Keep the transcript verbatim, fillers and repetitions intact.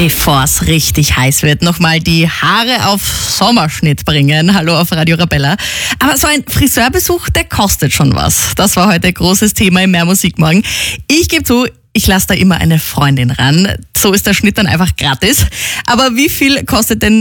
Bevor es richtig heiß wird, nochmal die Haare auf Sommerschnitt bringen. Hallo auf Radio Arabella. Aber so ein Friseurbesuch, der kostet schon was. Das war heute großes Thema im Mehr Musik morgen. Ich gebe zu, ich lasse da immer eine Freundin ran. So ist der Schnitt dann einfach gratis. Aber wie viel kostet denn